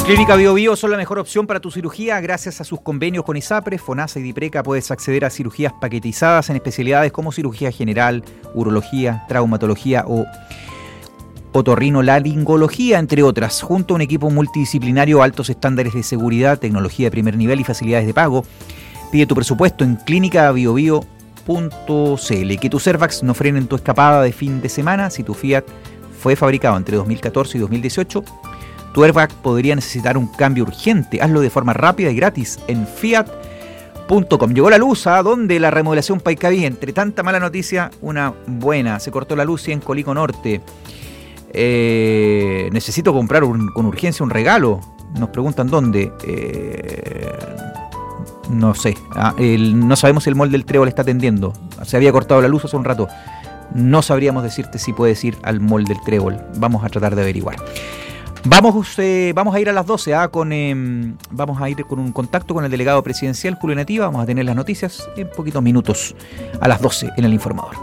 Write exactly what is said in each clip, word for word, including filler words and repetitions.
Clínica Bio Bio son la mejor opción para tu cirugía. Gracias a sus convenios con ISAPRE, FONASA y DIPRECA puedes acceder a cirugías paquetizadas en especialidades como cirugía general, urología, traumatología o otorrinolaringología, entre otras, junto a un equipo multidisciplinario, altos estándares de seguridad, tecnología de primer nivel y facilidades de pago. Pide tu presupuesto en clínica bio bio punto c l. Que tus Airbags no frenen tu escapada de fin de semana. Si tu Fiat fue fabricado entre dos mil catorce y dos mil dieciocho, tu airbag podría necesitar un cambio urgente. Hazlo de forma rápida y gratis en fiat punto com. Llegó la luz a donde la remodelación Paicaví. Entre tanta mala noticia, una buena. Se cortó la luz en Colico Norte. Eh, necesito comprar un, con urgencia un regalo. Nos preguntan dónde. Eh, no sé. Ah, el, no sabemos si el mall del Trébol está atendiendo. Se había cortado la luz hace un rato. No sabríamos decirte si puedes ir al mall del Trébol. Vamos a tratar de averiguar. Vamos, eh, vamos a ir a las doce, ¿ah? con, eh, vamos a ir con un contacto con el delegado presidencial Julio Nativa. Vamos a tener las noticias en poquitos minutos a las doce en el Informador.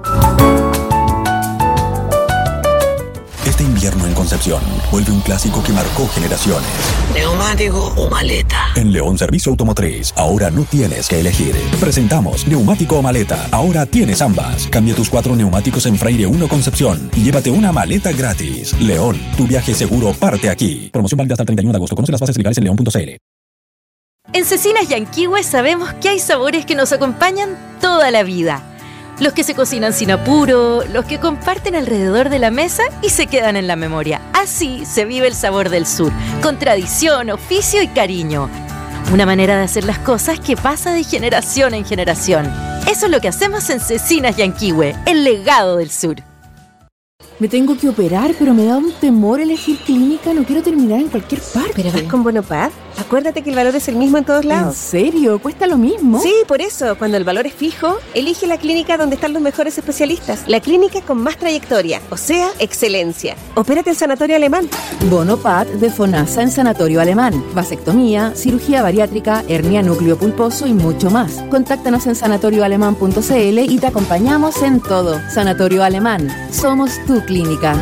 Este invierno en Concepción vuelve un clásico que marcó generaciones. ¿Neumático o maleta? En León Servicio Automotriz, ahora no tienes que elegir. Presentamos neumático o maleta. Ahora tienes ambas. Cambia tus cuatro neumáticos en Freire uno Concepción y llévate una maleta gratis. León, tu viaje seguro parte aquí. Promoción válida hasta el treinta y uno de agosto. Conoce las bases legales en león punto c l. En Cecinas Yanquihue sabemos que hay sabores que nos acompañan toda la vida. Los que se cocinan sin apuro, los que comparten alrededor de la mesa y se quedan en la memoria. Así se vive el sabor del sur, con tradición, oficio y cariño. Una manera de hacer las cosas que pasa de generación en generación. Eso es lo que hacemos en Cecinas Yanquihue, el legado del sur. Me tengo que operar, pero me da un temor elegir clínica. No quiero terminar en cualquier parte. ¿Pero vas con Bonopad? Acuérdate que el valor es el mismo en todos lados. ¿En serio? ¿Cuesta lo mismo? Sí, por eso. Cuando el valor es fijo, elige la clínica donde están los mejores especialistas. La clínica con más trayectoria, o sea, excelencia. Opérate en Sanatorio Alemán. Bonopad de FONASA en Sanatorio Alemán. Vasectomía, cirugía bariátrica, hernia núcleo pulposo y mucho más. Contáctanos en sanatorio alemán punto c l y te acompañamos en todo. Sanatorio Alemán. Somos tu clínica.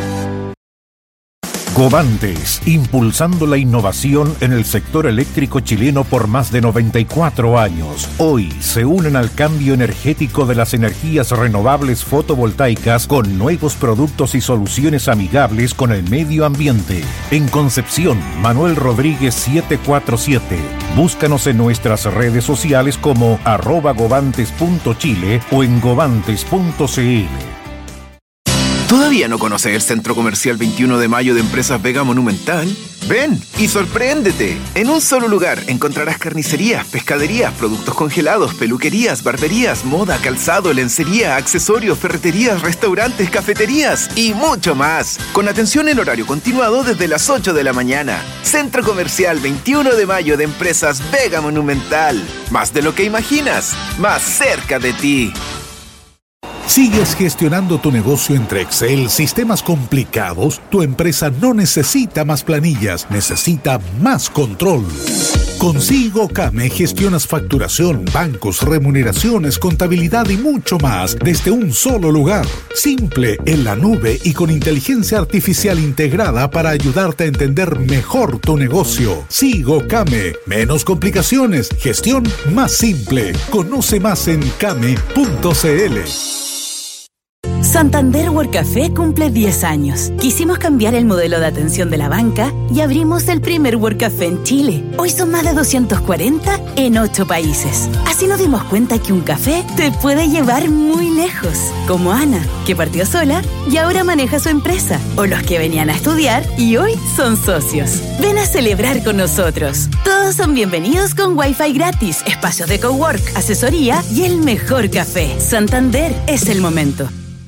Covantes, impulsando la innovación en el sector eléctrico chileno por más de noventa y cuatro años. Hoy se unen al cambio energético de las energías renovables fotovoltaicas con nuevos productos y soluciones amigables con el medio ambiente. En Concepción, Manuel Rodríguez setecientos cuarenta y siete. Búscanos en nuestras redes sociales como arroba govantes punto chile o en govantes punto c l. ¿Todavía no conoces el Centro Comercial veintiuno de mayo de Empresas Vega Monumental? Ven y sorpréndete. En un solo lugar encontrarás carnicerías, pescaderías, productos congelados, peluquerías, barberías, moda, calzado, lencería, accesorios, ferreterías, restaurantes, cafeterías y mucho más. Con atención en horario continuado desde las ocho de la mañana. Centro Comercial veintiuno de mayo de Empresas Vega Monumental. Más de lo que imaginas, más cerca de ti. ¿Sigues gestionando tu negocio entre Excel, sistemas complicados? Tu empresa no necesita más planillas, necesita más control. Con SIGOCAME gestionas facturación, bancos, remuneraciones, contabilidad y mucho más desde un solo lugar. Simple, en la nube y con inteligencia artificial integrada para ayudarte a entender mejor tu negocio. SIGOCAME. Menos complicaciones, gestión más simple. Conoce más en came punto c l. Santander Workcafé cumple diez años. Quisimos cambiar el modelo de atención de la banca y abrimos el primer Workcafé en Chile. Hoy son más de doscientos cuarenta en ocho países. Así nos dimos cuenta que un café te puede llevar muy lejos. Como Ana, que partió sola y ahora maneja su empresa. O los que venían a estudiar y hoy son socios. Ven a celebrar con nosotros. Todos son bienvenidos con Wi-Fi gratis, espacios de cowork, asesoría y el mejor café. Santander es el momento.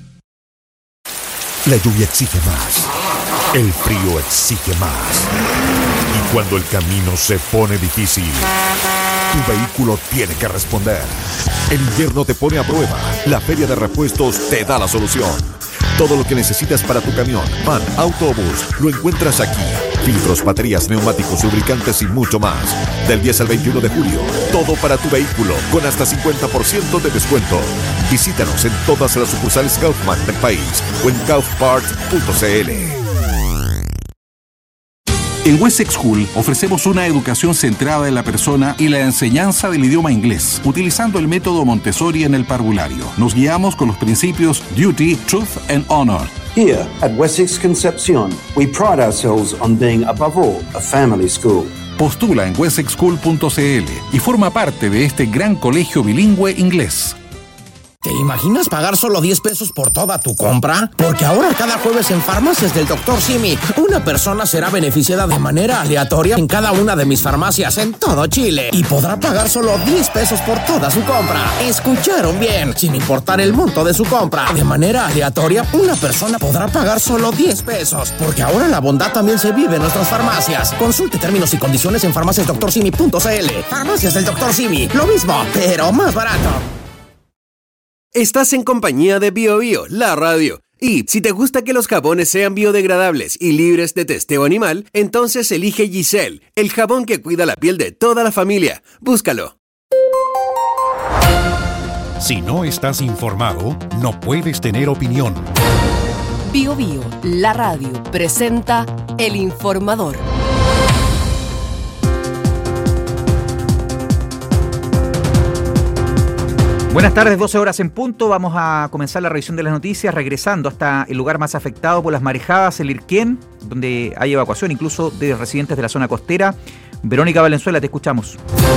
La lluvia exige más. El frío exige más. Y cuando el camino se pone difícil, tu vehículo tiene que responder. El invierno te pone a prueba. La Feria de Repuestos te da la solución. Todo lo que necesitas para tu camión, van, autobús, lo encuentras aquí. Filtros, baterías, neumáticos, lubricantes y mucho más. Del diez al veintiuno de julio, todo para tu vehículo, con hasta cincuenta por ciento de descuento. Visítanos en todas las sucursales Kaufman del país o en kaufparts punto c l. En Wessex School ofrecemos una educación centrada en la persona y la enseñanza del idioma inglés, utilizando el método Montessori en el parvulario. Nos guiamos con los principios Duty, Truth and Honor. Here at Wessex Concepcion, we pride ourselves on being above all a family school. Postula en wessex school punto c l y forma parte de este gran colegio bilingüe inglés. ¿Te imaginas pagar solo diez pesos por toda tu compra? Porque ahora cada jueves en Farmacias del doctor Simi, una persona será beneficiada de manera aleatoria en cada una de mis farmacias en todo Chile y podrá pagar solo diez pesos por toda su compra. ¿Escucharon bien? Sin importar el monto de su compra. De manera aleatoria, una persona podrá pagar solo diez pesos. Porque ahora la bondad también se vive en nuestras farmacias. Consulte términos y condiciones en farmacias doctor simi punto c l. Farmacias del doctor Simi, lo mismo, pero más barato. Estás en compañía de Bio Bio, la radio. Y si te gusta que los jabones sean biodegradables y libres de testeo animal, entonces elige Giselle, el jabón que cuida la piel de toda la familia. Búscalo. Si no estás informado, no puedes tener opinión. Bio Bio, la radio, presenta El Informador. Buenas tardes, doce horas en punto. Vamos a comenzar la revisión de las noticias regresando hasta el lugar más afectado por las marejadas, el Irquén, donde hay evacuación incluso de residentes de la zona costera. Verónica Valenzuela, te escuchamos.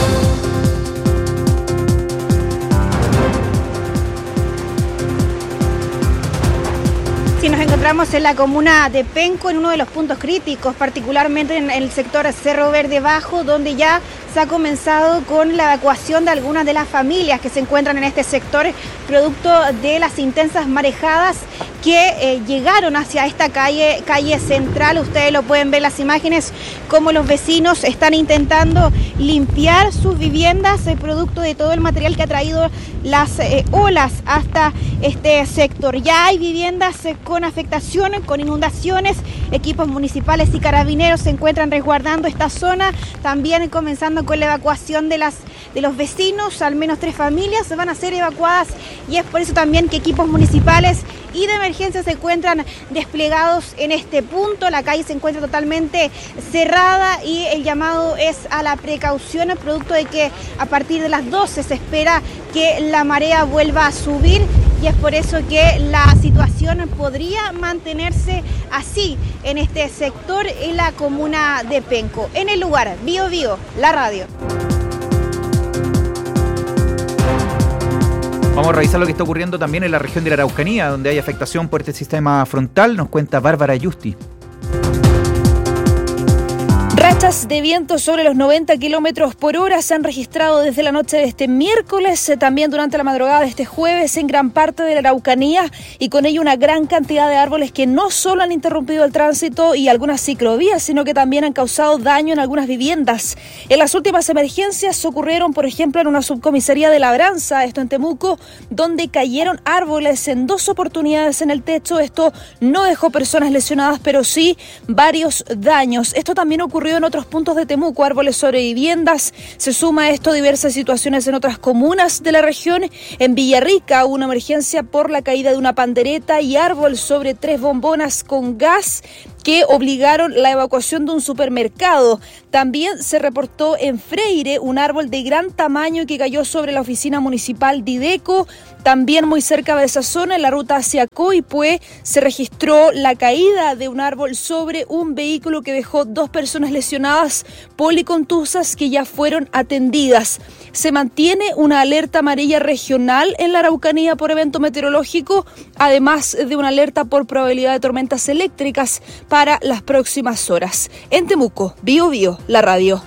Sí, nos encontramos en la comuna de Penco, en uno de los puntos críticos, particularmente en el sector Cerro Verde Bajo, donde ya se ha comenzado con la evacuación de algunas de las familias que se encuentran en este sector, producto de las intensas marejadas que eh, llegaron hacia esta calle, calle central. Ustedes lo pueden ver en las imágenes, cómo los vecinos están intentando limpiar sus viviendas, el producto de todo el material que ha traído las eh, olas hasta este sector. Ya hay viviendas eh, con afectaciones, con inundaciones, equipos municipales y carabineros se encuentran resguardando esta zona, también comenzando con la evacuación de, las, de los vecinos. Al menos tres familias van a ser evacuadas y es por eso también que equipos municipales y de emergencia se encuentran desplegados en este punto. La calle se encuentra totalmente cerrada y el llamado es a la precaución, producto de que a partir de las doce se espera que la marea vuelva a subir y es por eso que la situación podría mantenerse así en este sector en la comuna de Penco. En el lugar, Bio Bio, la radio. Vamos a revisar lo que está ocurriendo también en la región de la Araucanía, donde hay afectación por este sistema frontal. Nos cuenta Bárbara Yusti. Rachas de viento sobre los noventa kilómetros por hora se han registrado desde la noche de este miércoles, también durante la madrugada de este jueves en gran parte de la Araucanía, y con ello una gran cantidad de árboles que no solo han interrumpido el tránsito y algunas ciclovías, sino que también han causado daño en algunas viviendas. En las últimas emergencias ocurrieron, por ejemplo, en una subcomisaría de Labranza, esto en Temuco, donde cayeron árboles en dos oportunidades en el techo. Esto no dejó personas lesionadas, pero sí varios daños. Esto también ocurrió en otros puntos de Temuco, árboles sobre viviendas. Se suma a esto diversas situaciones en otras comunas de la región. En Villarrica hubo una emergencia por la caída de una pandereta y árbol sobre tres bombonas con gas que obligaron la evacuación de un supermercado. También se reportó en Freire un árbol de gran tamaño que cayó sobre la oficina municipal de IDECO. También muy cerca de esa zona, en la ruta hacia Coipue, se registró la caída de un árbol sobre un vehículo que dejó dos personas lesionadas policontusas que ya fueron atendidas. Se mantiene una alerta amarilla regional en la Araucanía por evento meteorológico, además de una alerta por probabilidad de tormentas eléctricas para las próximas horas. En Temuco, Bio Bio, la radio.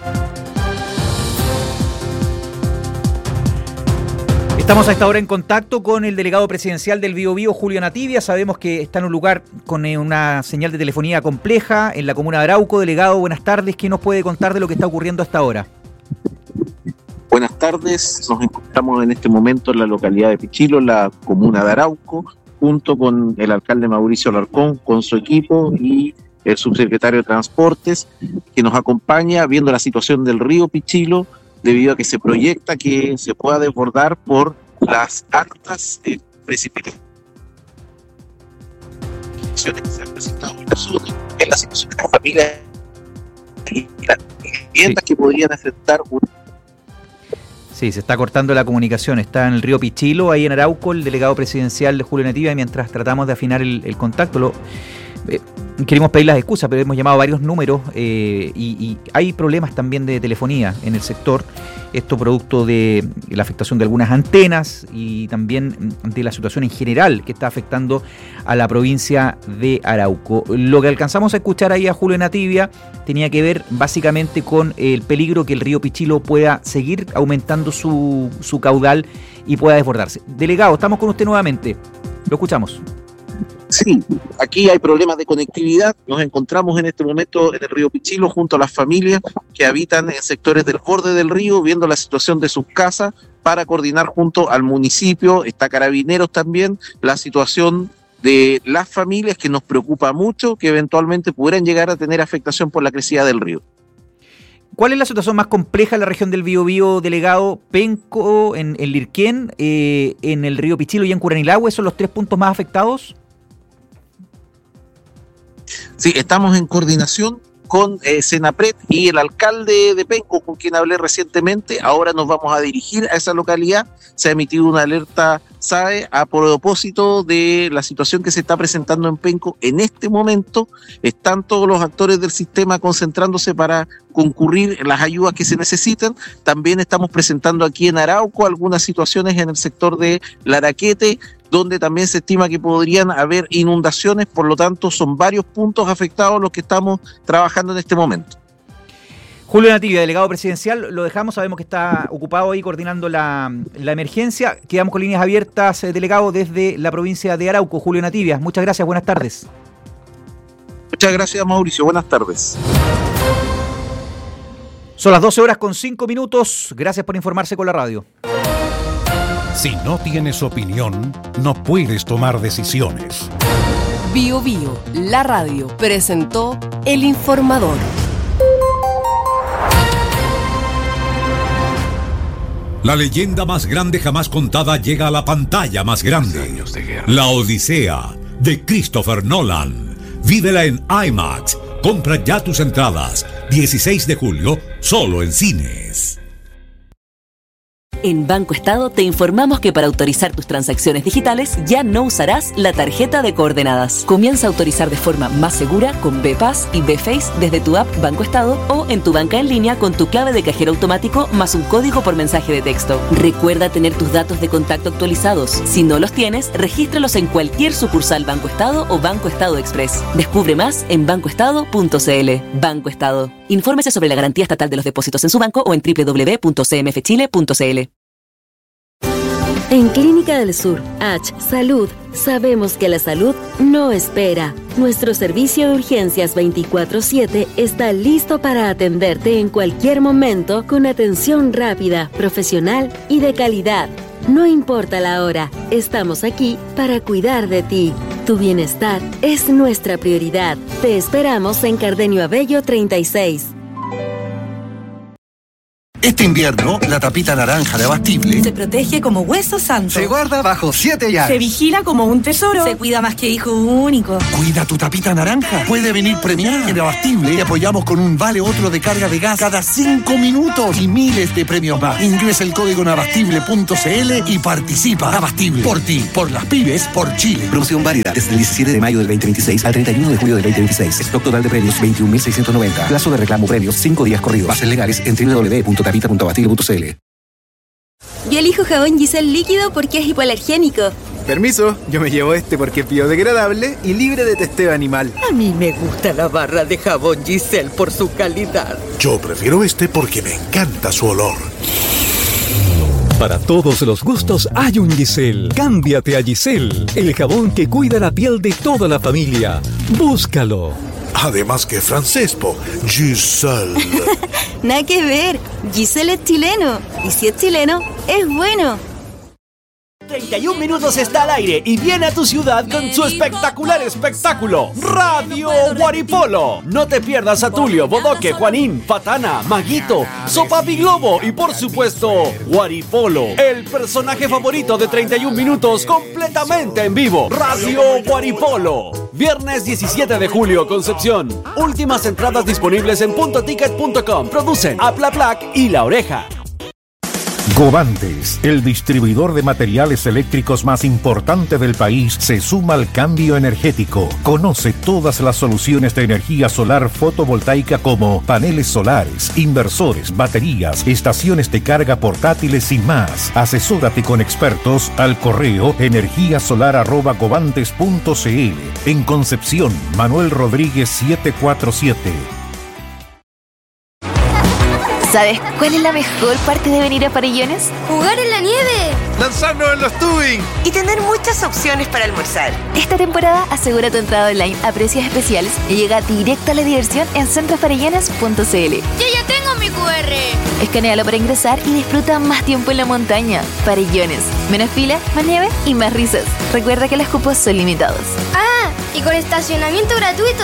Estamos a esta hora en contacto con el delegado presidencial del Bio Bio, Julio Nativia. Sabemos que está en un lugar con una señal de telefonía compleja en la comuna de Arauco. Delegado, buenas tardes. ¿Qué nos puede contar de lo que está ocurriendo hasta ahora? Buenas tardes. Nos encontramos en este momento en la localidad de Pichilo, la comuna de Arauco, junto con el alcalde Mauricio Alarcón, con su equipo, y el subsecretario de Transportes, que nos acompaña viendo la situación del río Pichilo, debido a que se proyecta que se pueda desbordar por las altas eh, precipitaciones que se han presentado en la zona, en la situación de la familia. y las viviendas sí. que podrían afectar un... Sí, se está cortando la comunicación. Está en el río Pichilo, ahí en Arauco, el delegado presidencial de Julio Nativia, y mientras tratamos de afinar el, el contacto, lo, eh, queremos pedir las excusas, pero hemos llamado a varios números eh, y, y hay problemas también de telefonía en el sector. Esto producto de la afectación de algunas antenas y también de la situación en general que está afectando a la provincia de Arauco. Lo que alcanzamos a escuchar ahí a Julio Nativia tenía que ver básicamente con el peligro que el río Pichilo pueda seguir aumentando su, su caudal y pueda desbordarse. Delegado, estamos con usted nuevamente. Lo escuchamos. Sí, aquí hay problemas de conectividad. Nos encontramos en este momento en el río Pichilo junto a las familias que habitan en sectores del borde del río, viendo la situación de sus casas para coordinar junto al municipio, está Carabineros también, la situación de las familias que nos preocupa mucho, que eventualmente pudieran llegar a tener afectación por la crecida del río. ¿Cuál es la situación más compleja en la región del Biobío, delegado? Penco, en, en Lirquén, eh, en el río Pichilo y en Curanilahue, ¿son los tres puntos más afectados? Sí, estamos en coordinación con eh, Senapred y el alcalde de Penco, con quien hablé recientemente. Ahora nos vamos a dirigir a esa localidad. Se ha emitido una alerta S A E a propósito de la situación que se está presentando en Penco. En este momento están todos los actores del sistema concentrándose para concurrir en las ayudas que se necesitan. También estamos presentando aquí en Arauco algunas situaciones en el sector de Laraquete, donde también se estima que podrían haber inundaciones, por lo tanto son varios puntos afectados los que estamos trabajando en este momento. Julio Nativia, delegado presidencial, lo dejamos, sabemos que está ocupado ahí coordinando la, la emergencia. Quedamos con líneas abiertas, eh, delegado, desde la provincia de Arauco. Julio Nativia, muchas gracias, buenas tardes. Muchas gracias, Mauricio, buenas tardes. Son las doce horas con cinco minutos, gracias por informarse con la radio. Si no tienes opinión, no puedes tomar decisiones. Bio Bio, la radio, presentó El Informador. La leyenda más grande jamás contada llega a la pantalla más grande. La Odisea, de Christopher Nolan. Vívela en IMAX. Compra ya tus entradas. dieciséis de julio, solo en cines. En Banco Estado te informamos que para autorizar tus transacciones digitales ya no usarás la tarjeta de coordenadas. Comienza a autorizar de forma más segura con B-Pass y B-Face desde tu app Banco Estado o en tu banca en línea con tu clave de cajero automático más un código por mensaje de texto. Recuerda tener tus datos de contacto actualizados. Si no los tienes, regístralos en cualquier sucursal Banco Estado o Banco Estado Express. Descubre más en banco estado punto c l. Banco Estado. Infórmese sobre la garantía estatal de los depósitos en su banco o en doble u doble u doble u punto c m f chile punto c l. En Clínica del Sur, H Salud, sabemos que la salud no espera. Nuestro servicio de urgencias veinticuatro siete está listo para atenderte en cualquier momento con atención rápida, profesional y de calidad. No importa la hora, estamos aquí para cuidar de ti. Tu bienestar es nuestra prioridad. Te esperamos en Cardenio Abello treinta y seis. Este invierno, la tapita naranja de Abastible se protege como hueso santo. Se guarda bajo siete llaves. Se vigila como un tesoro. Se cuida más que hijo único. Cuida tu tapita naranja. Puede venir premiada. En Abastible te apoyamos con un vale otro de carga de gas cada cinco minutos y miles de premios más. Ingresa el código en abastible punto c l y participa. Abastible. Por ti, por las pymes, por Chile. Promoción válida desde el diecisiete de mayo del veinte veintiséis al treinta y uno de julio del veinte veintiséis. Stock total de premios veintiún mil seiscientos noventa. Plazo de reclamo premios cinco días corridos. Bases legales en doble u doble u doble u punto tapita punto abastible punto c l. Yo elijo jabón Giselle líquido porque es hipoalergénico. Permiso, yo me llevo este porque es biodegradable y libre de testeo animal. A mí me gusta la barra de jabón Giselle por su calidad. Yo prefiero este porque me encanta su olor. Para todos los gustos hay un Giselle. Cámbiate a Giselle, el jabón que cuida la piel de toda la familia. Búscalo. Además que francés, po. Giselle. Nada que ver. Giselle es chileno. Y si es chileno, es bueno. treinta y un minutos está al aire y viene a tu ciudad con su espectacular espectáculo Radio Guaripolo. No te pierdas a Tulio, Bodoque, Juanín, Patana, Maguito, Sopapi Globo y por supuesto Guaripolo, el personaje favorito de treinta y un minutos completamente en vivo. Radio Guaripolo. Viernes diecisiete de julio, Concepción. Últimas entradas disponibles en punto ticket punto com. Producen Aplaplac y La Oreja. Govantes, el distribuidor de materiales eléctricos más importante del país, se suma al cambio energético. Conoce todas las soluciones de energía solar fotovoltaica como paneles solares, inversores, baterías, estaciones de carga portátiles y más. Asesórate con expertos al correo energíasolar arroba govantes punto cl. En Concepción, Manuel Rodríguez setecientos cuarenta y siete. ¿Sabes cuál es la mejor parte de venir a Farellones? ¡Jugar en la nieve! ¡Lanzarnos en los tubing! Y tener muchas opciones para almorzar. Esta temporada asegura tu entrada online a precios especiales y llega directo a la diversión en centro farellones punto cl. ¡Yo ya tengo mi cu erre! Escanéalo para ingresar y disfruta más tiempo en la montaña. Farellones. Menos fila, más nieve y más risas. Recuerda que los cupos son limitados. ¡Ah! ¿Y con estacionamiento gratuito?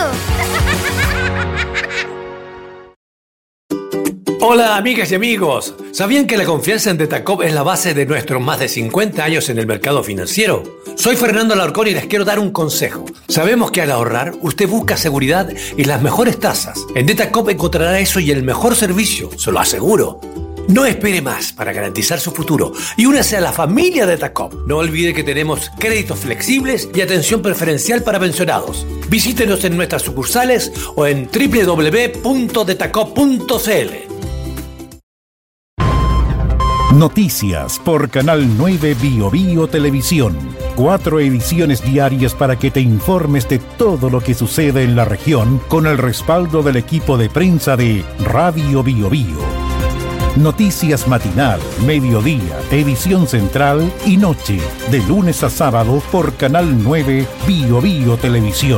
Hola amigas y amigos, ¿sabían que la confianza en Detacop es la base de nuestros más de cincuenta años en el mercado financiero? Soy Fernando Alarcón y les quiero dar un consejo. Sabemos que al ahorrar usted busca seguridad y las mejores tasas. En Detacop encontrará eso y el mejor servicio, se lo aseguro. No espere más para garantizar su futuro y únase a la familia Detacop. No olvide que tenemos créditos flexibles y atención preferencial para pensionados. Visítenos en nuestras sucursales o en doble u doble u doble u punto detacop punto cl. Noticias por Canal nueve Bio Bio Televisión. Cuatro ediciones diarias para que te informes de todo lo que sucede en la región con el respaldo del equipo de prensa de Radio Bio Bio. Noticias matinal, mediodía, edición central y noche, de lunes a sábado por Canal nueve Bio Bio Televisión.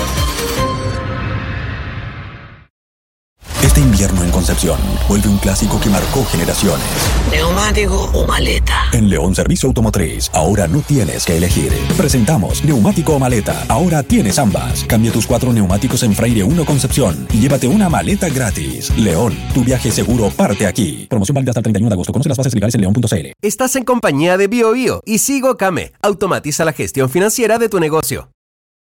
Este invierno en Concepción vuelve un clásico que marcó generaciones. ¿Neumático o maleta? En León Servicio Automotriz, ahora no tienes que elegir. Presentamos neumático o maleta. Ahora tienes ambas. Cambia tus cuatro neumáticos en Freire uno Concepción y llévate una maleta gratis. León, tu viaje seguro parte aquí. Promoción válida hasta el treinta y uno de agosto. Conoce las bases legales en león punto cl. Estás en compañía de Bio Bio y Sigo Came. Automatiza la gestión financiera de tu negocio.